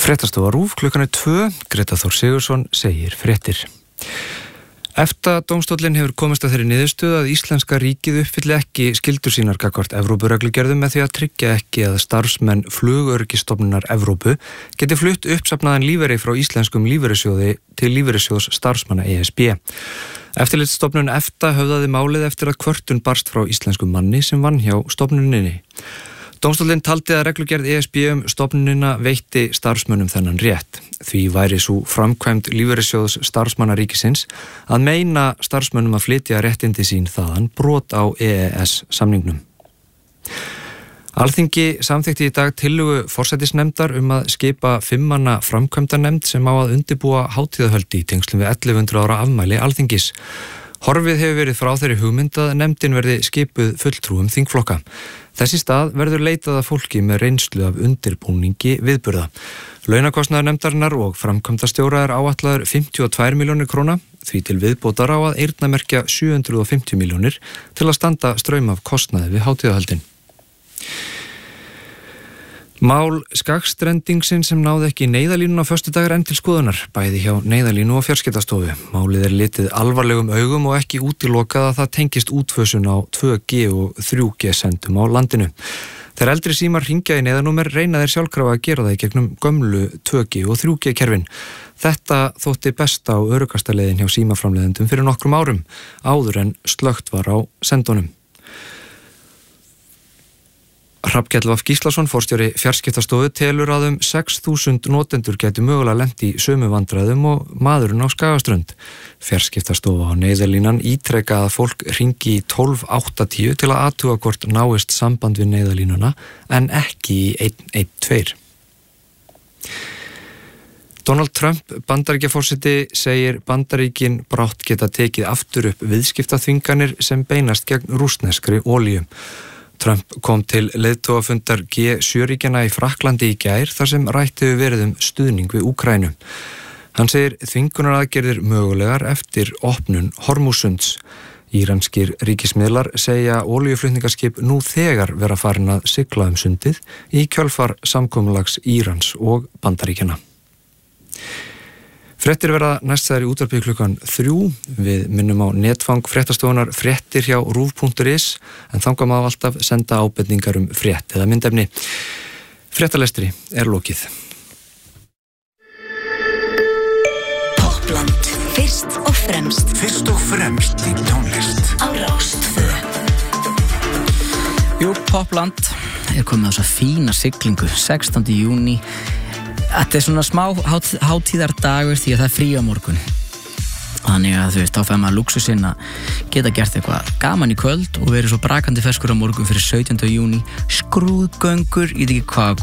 Fréttastofa RÚV, klukkan 2, Greta Þór Sigurðsson segir fréttir. EFTA-dómstóllinn hefur komist að þeirri niðurstöðu að íslenska ríkið uppfylli ekki skyldur sínar gagnvart Evrópureglugerðum með því að tryggja ekki að starfsmenn flugöryggisstofnunar Evrópu geti flutt uppsafnaðan lífeyri frá íslenskum lífeyrissjóði til lífeyrissjóðs starfsmanna ESB. Eftirlitsstofnun EFTA höfðaði málið eftir að kvörtun barst frá íslenskum manni sem vann hjá stofnuninni. Dómstóllinn taldi að reglugerð ESB stofnunina veitti starfsmönnum þennan rétt. Því væri sú framkvæmd lífeyrissjóðs starfsmanna ríkisins að meina starfsmönnum að flytja réttindi sín þaðan brot á EES-samningnum. Alþingi samþykkti í dag tillögu forsætisnefndar að skipa 5 manna framkvæmdanefnd sem á að undirbúa hátíðahöld í tengslum við 1100 ára afmæli Alþingis. Horfið hefur verið frá þeirri hugmynd að nefndin verði skipuð fulltrúum þingflokka. Þess í stað verður leitað að fólki með reynslu af undirbúningi viðburða. Launakostnaður nefndarinnar og framkvæmdastjóra áætlaður 52 milljónir króna, því til viðbótar á að eyrnamerkja 750 milljónir til að standa straum af kostnaði við hátíðahöldin. Mál Skagstrendingsins sem náði ekki neyðarlínuna á föstudag enn til skoðunar, bæði hjá Neyðarlínu og Fjarskiptastofu. Málið litið alvarlegum augum og ekki útilokað að það tengist útfösun á 2G og 3G sendum á landinu. Þegar eldri símar hringja í neyðarnúmer reyna þeir sjálfkrafa að gera það í gegnum gömlu 2G og 3G kerfin. Þetta þótti besta og öruggasta leiðin hjá símaframleiðendum fyrir nokkrum árum, áður en slökkt var á sendunum. Hrafnkell Vaf Gíslason, forstjóri Fjarskiptastofu, telur að 6.000 notendur gætu mögulega lent í sömu vandræðum og maðurinn á Skagaströnd. Fjarskiptastofa á Neyðarlínan ítrekka að fólk hringi í 1280 til að athuga hvort náist samband við Neyðarlínuna en ekki í 112. Donald Trump, Bandaríkjaforseti, segir Bandaríkin brátt geta tekið aftur upp viðskiptaþvinganir sem beinast gegn rússneskri olíu. Trump kom til leiðtogafundar G7-ríkjanna í Frakklandi í gær þar sem rætt hefur verið stuðning við Úkraínu. Hann segir þvingunaraðgerðir mögulegar eftir opnun Hormússunds. Íranskir ríkismiðlar segja olíuflutningaskip nú þegar vera farin að sigla sundið í kjölfar samkomulags Írans og Bandaríkjanna. Fréttir verða næstæðar í útvarpi klukkan 3. Við minnum á netfang fréttastofunar fréttir hjá ruv.is en þangað má alltaf senda ábendingar frétt eða myndefni. Fréttalestri lokið. Toppland, fyrst og fremst. Fyrst og fremst í tónlist. Á Rás 2. Jú, Toppland komið á þessa fína siglingu 16. júní. Þetta svona smá hátíðardagur því að það frí á morgun. Þannig að þá fær maður lúxusinn að geta gert eitthvað gaman í kvöld og verið svo brakandi ferskur á morgun fyrir 17. júní. Skrúðgöngur, ég veit ekki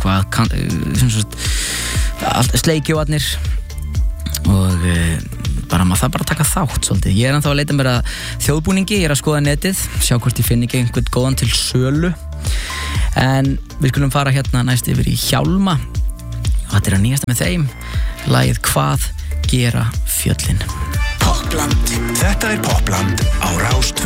hvað sleikjóarnir og bara maður það bara taka þátt svolítið. Ég ennþá að leita mér að þjóðbúningi, ég að skoða netið, sjá hvort ég finn ekki einhvern góðan til sölu. En við skulum fara hérna næst yfir í Hjálma. Þetta að nýjasta með þeim, lagið Hvað gera fjöllin. Toppland. Þetta Toppland á Rás 2.